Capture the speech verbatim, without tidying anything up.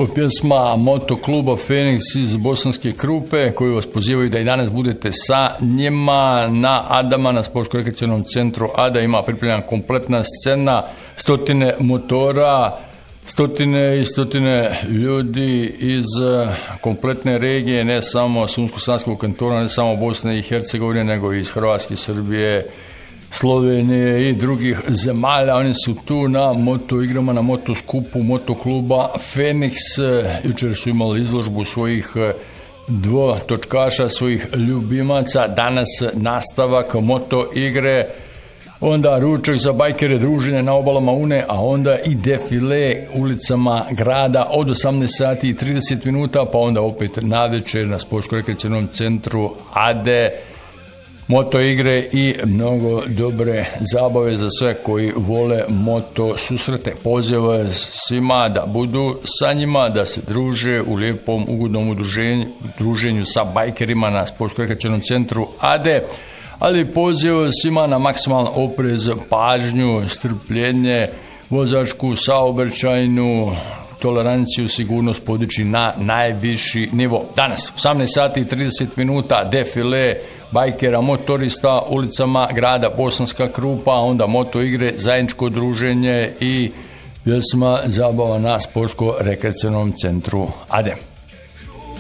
pjesma Moto kluba Feniks iz Bosanske Krupe, koji vas pozivaju da i danas budete sa njima na Adama, na sportsko-rekreacionom centru Ada. Ima pripremljena kompletna scena, stotine motora, stotine i stotine ljudi iz kompletne regije, ne samo Sunsko-sanskog kantona, ne samo Bosne i Hercegovine, nego i iz Hrvatske, Srbije, Slovenije i drugih zemalja. Oni su tu na moto igrama, na moto skupu moto kluba Feniks. Jučer su imali izložbu svojih dvotočkaša, svojih ljubimaca. Danas nastavak moto igre, onda ručak za bajkere, druženje na obalama Une, a onda i defile ulicama grada od osamnaest sati i trideset minuta, pa onda opet navečer na sportsko-rekreacionom centru Ade. Moto igre i mnogo dobre zabave za sve koji vole moto susrete. Poziv svima da budu sa njima, da se druže u lijepom, ugodnom udruženju, druženju sa bajkerima na sportsko-rekreacionom centru Ade, ali poziv svima na maksimalan oprez, pažnju, strpljenje, vozačku, saobraćajnu toleranciju, sigurnost podići na najviši nivo. Danas, osamnaest sati i trideset minuta, defile bajkera, motorista ulicama grada Bosanska Krupa, onda moto igre, zajedničko druženje i pjesma zabava na sportsko-rekreacionom centru Ade.